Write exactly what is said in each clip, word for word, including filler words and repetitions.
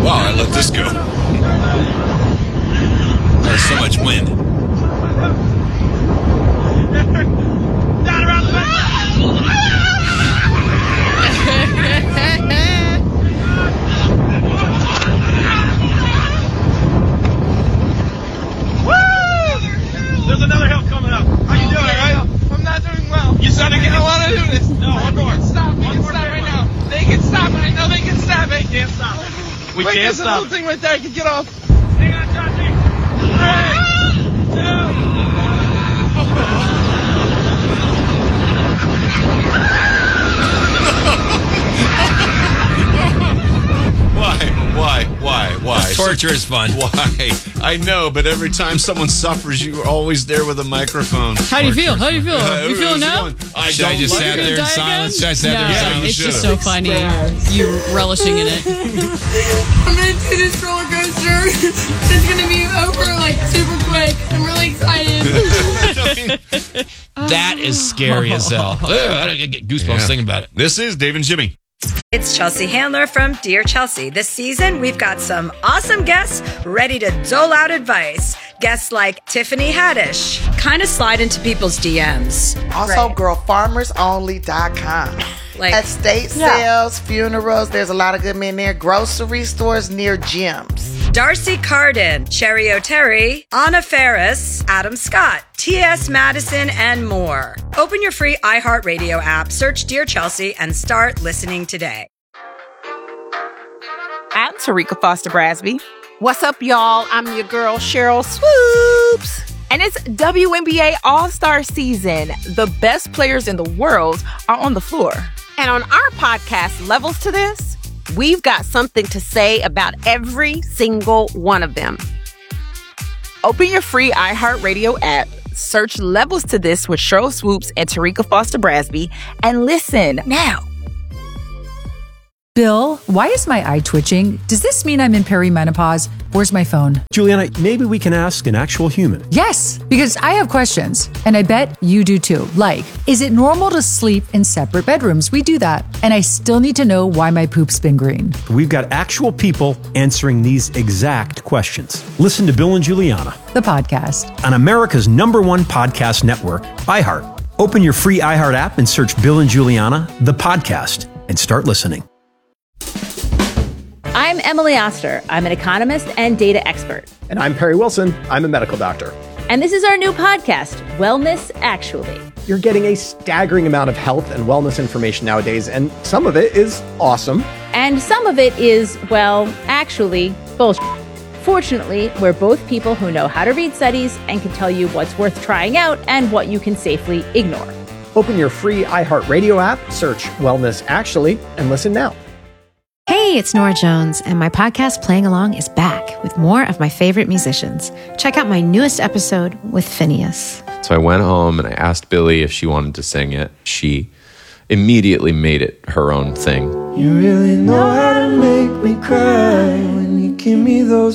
Wow, I let this go. There's so much wind. Down around the back. Woo! There's another hill coming up. How you doing, right? I'm not doing well. You sound like you don't want to do this. No, one more. Stop. We One can more stop thing. right now. They can stop. I know they can stop. They can't stop. We Wait, can't there's a stop. little thing right there. I can get off. Hang on, Johnny. Three, two. Why? Why? Why? Why? Torture is fun. Why? I know, but every time someone suffers, you are always there with a microphone. How do you feel? How do you feel? Uh, you feeling now? I Should I don't just like sat it. there in Die silence? Should again? I sat there in No, silence? it's just should've. so funny. You relishing in it. I'm gonna do this roller coaster. It's gonna be over like super quick. I'm really excited. That is scary as hell. Ugh, I get goosebumps Yeah. thinking about it. This is Dave and Jimmy. It's Chelsea Handler from Dear Chelsea. This season, we've got some awesome guests ready to dole out advice. Guests like Tiffany Haddish, kind of slide into people's D Ms. Also, girl farmers only dot com. Like, Estate sales, funerals. There's a lot of good men there. Grocery stores near gyms. Darcy Carden, Cherry O'Terry, Anna Ferris, Adam Scott, T S Madison, and more. Open your free iHeartRadio app, search Dear Chelsea, and start listening today. I'm Tarika Foster Brasby. What's up, y'all? I'm your girl, Cheryl Swoops. And it's W N B A All-Star season. The best players in the world are on the floor. And on our podcast, Levels to This, we've got something to say about every single one of them. Open your free iHeartRadio app, search Levels to This with Cheryl Swoops and Tarika Foster Brasby, and listen now. Bill, why is my eye twitching? Does this mean I'm in perimenopause? Where's my phone? Juliana, maybe we can ask an actual human. Yes, because I have questions, and I bet you do too. Like, is it normal to sleep in separate bedrooms? We do that. And I still need to know why my poop's been green. We've got actual people answering these exact questions. Listen to Bill and Juliana, The podcast. on America's number one podcast network, iHeart. Open your free iHeart app and search Bill and Juliana, the podcast, and start listening. I'm Emily Oster. I'm an economist and data expert. And I'm Perry Wilson. I'm a medical doctor. And this is our new podcast, Wellness Actually. You're getting a staggering amount of health and wellness information nowadays, and some of it is awesome. And some of it is, well, actually, bullshit. Fortunately, we're both people who know how to read studies and can tell you what's worth trying out and what you can safely ignore. Open your free iHeartRadio app, search Wellness Actually, and listen now. Hey, it's Nora Jones, and my podcast Playing Along is back with more of my favorite musicians. Check out my newest episode with Phineas. So I went home and I asked Billy if she wanted to sing it. She immediately made it her own thing. You really know how to make me cry when you give me those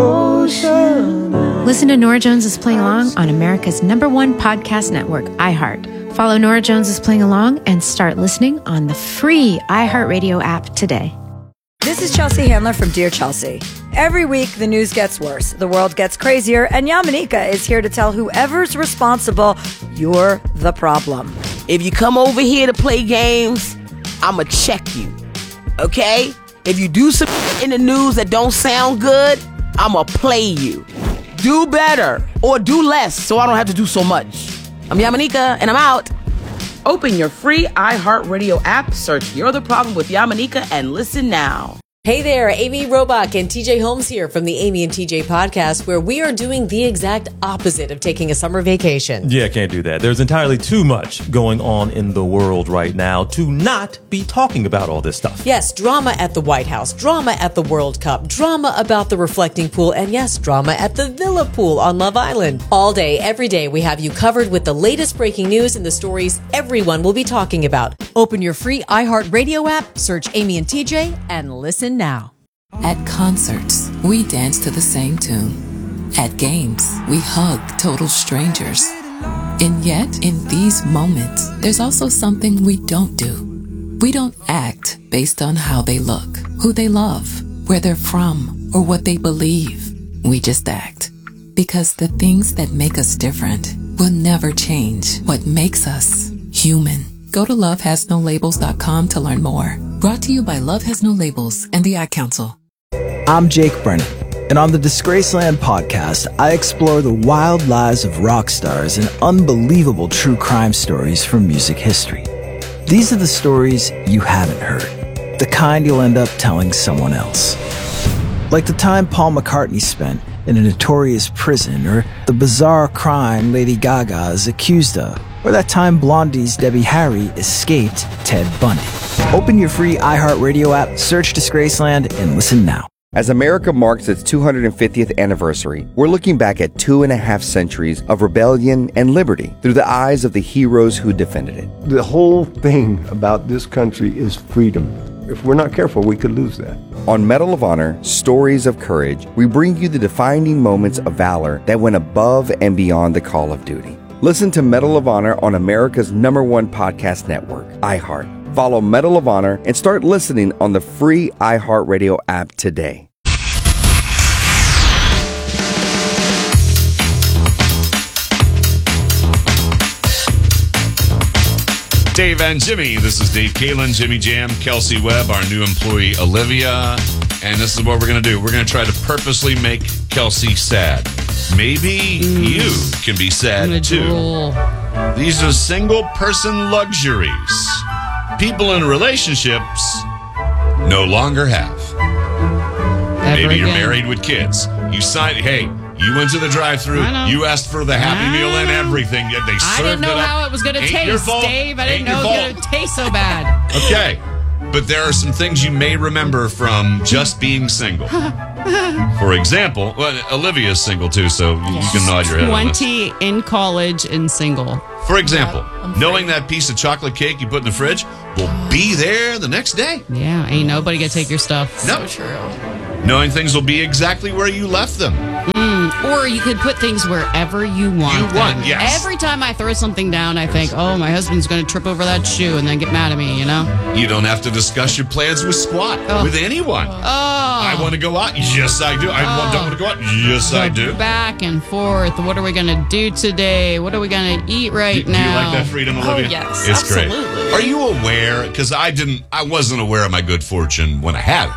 ocean eyes. Listen to Nora Jones is Playing Along on America's number one podcast network, iHeart. Follow Nora Jones is Playing Along and start listening on the free iHeartRadio app today. This is Chelsea Handler from Dear Chelsea. Every week, the news gets worse, the world gets crazier, and Yamanika is here to tell whoever's responsible, you're the problem. If you come over here to play games, I'ma check you, okay? If you do some in the news that don't sound good, I'ma play you. Do better, or do less, so I don't have to do so much. I'm Yamanika, and I'm out. Open your free iHeartRadio app, search You're the Problem with Yamanika, and listen now. Hey there, Amy Robach and T J Holmes here from the Amy and T J podcast, where we are doing the exact opposite of taking a summer vacation. Yeah, can't do that. There's entirely too much going on in the world right now to not be talking about all this stuff. Yes, drama at the White House, drama at the World Cup, drama about the reflecting pool, and yes, drama at the Villa Pool on Love Island. All day, every day, we have you covered with the latest breaking news and the stories everyone will be talking about. Open your free iHeartRadio app, search Amy and T J, and listen now. At concerts, we dance to the same tune. At games, we hug total strangers. And yet, in these moments, there's also something we don't do. We don't act based on how they look, who they love, where they're from, or what they believe. We just act. Because the things that make us different will never change what makes us human. Go to love has no labels dot com to learn more. Brought to you by Love Has No Labels and the Ad Council. I'm Jake Brennan, and on the Disgraceland podcast, I explore the wild lives of rock stars and unbelievable true crime stories from music history. These are the stories you haven't heard, the kind you'll end up telling someone else. Like the time Paul McCartney spent in a notorious prison, or the bizarre crime Lady Gaga is accused of, or that time Blondie's Debbie Harry escaped Ted Bundy. Open your free iHeartRadio app, search Disgraceland, and listen now. As America marks its two hundred fiftieth anniversary, we're looking back at two and a half centuries of rebellion and liberty through the eyes of the heroes who defended it. The whole thing about this country is freedom. If we're not careful, we could lose that. On Medal of Honor, Stories of Courage, we bring you the defining moments of valor that went above and beyond the call of duty. Listen to Medal of Honor on America's number one podcast network, iHeart. Follow Medal of Honor and start listening on the free iHeartRadio app today. Dave and Jimmy. This is Dave Kalin, Jimmy Jam, Kelsey Webb, our new employee Olivia. And this is what we're going to do. We're going to try to purposely make Kelsey sad. Maybe mm. you can be sad too. Drool. These are single person luxuries people in relationships no longer have. Ever Maybe you're again. married with kids. You signed, hey, you went to the drive-thru. You asked for the Happy Meal and everything. They I served didn't know it up. how it was going to Ain't your taste, fault. Dave. I didn't Ain't know your it was going to taste so bad. Okay. But there are some things you may remember from just being single. For example, well, Olivia's single too, so you you can nod your head on this. twenty in college and single. For example, knowing that piece of chocolate cake you put in the fridge will be there the next day. Yeah, ain't nobody gonna take your stuff. No. So true. Knowing things will be exactly where you left them. Mm, or you could put things wherever you want. You them. want, yes. Every time I throw something down, I think, oh, my husband's going to trip over that shoe and then get mad at me, you know? You don't have to discuss your plans with Squat, Oh. with anyone. Oh. I want to go out. Yes, I do. I Oh. don't want to go out. Yes, I do. Back and forth. What are we going to do today? What are we going to eat right Do, now? do you like that freedom, Olivia? Oh, yes. It's absolutely. great. Are you aware? Because I didn't, I wasn't aware of my good fortune when I had it.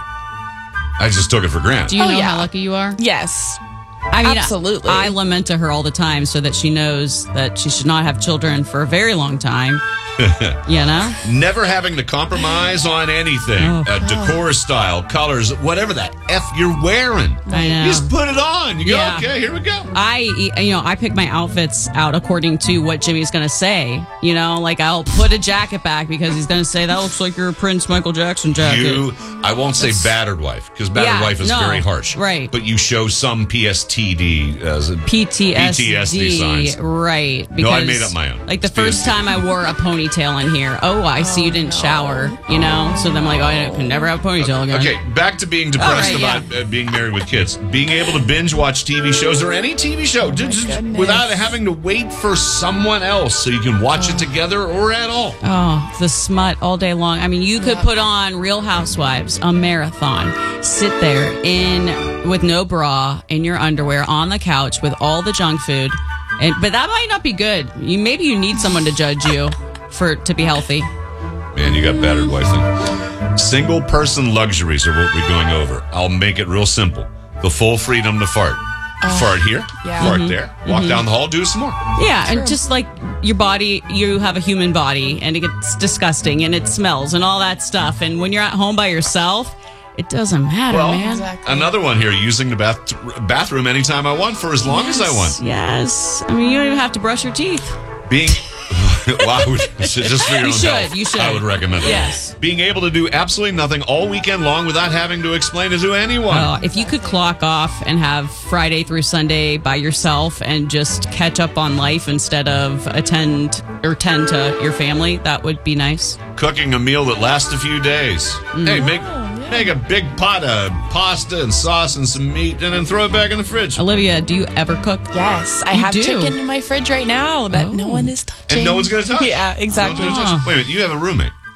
I just took it for granted. Do you know how lucky you are? Yes. I mean, Absolutely. I, I lament to her all the time so that she knows that she should not have children for a very long time. You know? Never having to compromise on anything. Oh. uh, decor style, colors, whatever that F you're wearing. I know. You just put it on. You go, Yeah. okay, here we go. I, you know, I pick my outfits out according to what Jimmy's going to say. You know, like I'll put a jacket back because he's going to say, that looks like your Prince Michael Jackson jacket. You, I won't say battered wife, because battered Yeah, wife is no, very harsh. right. But you show some P S T D, as P T S D, P T S D signs. right. No, I made up my own. Like the It's first P S D. time I wore a ponytail in here. Oh, I see you didn't shower, you know? So then I'm like, oh, I can never have a ponytail again. Okay, back to being depressed All right, about uh, being married with kids. Being able to binge watch T V shows or any T V show just, just without having to wait for someone else so you can watch it together or at all. Oh, the smut all day long. I mean, you could put on Real Housewives, a marathon, sit there in with no bra, in your underwear, on the couch with all the junk food. And, but that might not be good. You maybe you need someone to judge you for to be healthy. Man, you got battered wife thing. Single person luxuries are what we're going over. I'll make it real simple. The full freedom to fart. Fart here, yeah. fart Mhm. there, walk Mhm. down the hall, do some more. Yeah, and just like your body, you have a human body, and it gets disgusting, and it smells, and all that stuff. And when you're at home by yourself, it doesn't matter, Well, man. another one here, using the bath bathroom anytime I want for as long as I want. Yes. I mean, you don't even have to brush your teeth. Being, well, I would, just for your You own should, health, you should. I would recommend it. Yes. Being able to do absolutely nothing all weekend long without having to explain it to anyone. Uh, if you could clock off and have Friday through Sunday by yourself and just catch up on life instead of attend or tend to your family, that would be nice. Cooking a meal that lasts a few days. Mm. Hey, make make a big pot of pasta and sauce and some meat, and then throw it back in the fridge. Olivia, do you ever cook? Yes, I You have do? chicken in my fridge right now that no one is touching. And no one's going to touch. Yeah, exactly. No one's gonna touch. Wait a minute, you have a roommate.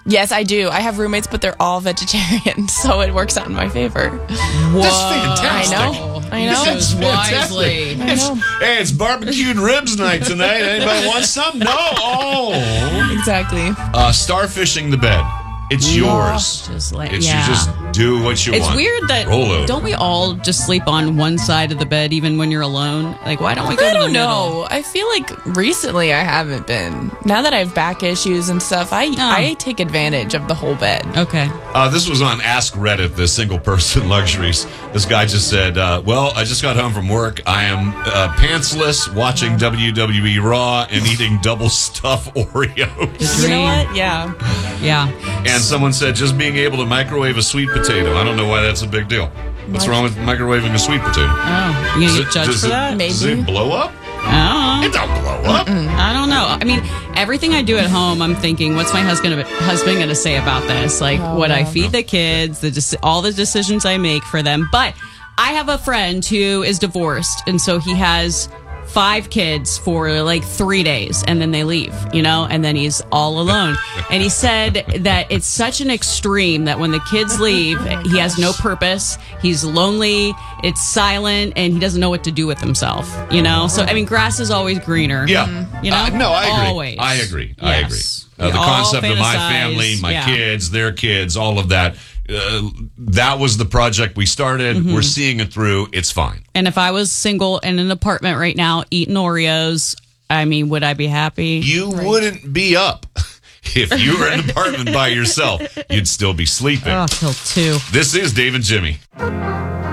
Yes, I do. I have roommates, but they're all vegetarian, so it works out in my favor. That's fantastic. I know. I know. That's fantastic. I know. Hey, it's barbecued ribs night tonight. Anybody want some? No. Oh. Exactly. Uh, starfishing the bed. It's yours. Just like, it's yeah. you just do what you It's want. weird that Roll over. don't we all just sleep on one side of the bed even when you're alone? Like, why don't we go I to don't the middle? know. I feel like recently I haven't been. Now that I have back issues and stuff, I I take advantage of the whole bed. Okay. Uh, this was on Ask Reddit, the single person luxuries. This guy just said, uh, well, I just got home from work. I am uh, pantsless, watching W W E Raw and eating double stuff Oreos. You know what? Yeah. Yeah. And someone said, just being able to microwave a sweet potato. I don't know why that's a big deal. What's wrong with microwaving a sweet potato? Oh, you Does gonna it- get judged does for it- that? Does it blow up? Oh. It don't blow up. I don't know. I mean, everything I do at home, I'm thinking, what's my husband husband going to say about this? Like, Oh, what I yeah. feed the kids, the deci- all the decisions I make for them. But I have a friend who is divorced, and so he has five kids for like three days, and then they leave, you know, and then he's all alone. And he said that it's such an extreme that when the kids leave, he has no purpose, he's lonely, it's silent, and he doesn't know what to do with himself, you know? So, I mean, grass is always greener. Yeah. You know? Uh, no, I agree. Always. I agree. I agree. Yes. Uh, We the all concept of my fantasize. family, my Yeah. kids, their kids, all of that. Uh, that was the project we started. Mhm. We're seeing it through. It's fine. And if I was single in an apartment right now eating Oreos, I mean, would I be happy? You wouldn't be up. If you were in an apartment by yourself, you'd still be sleeping. Oh, till two. This is Dave and Jimmy.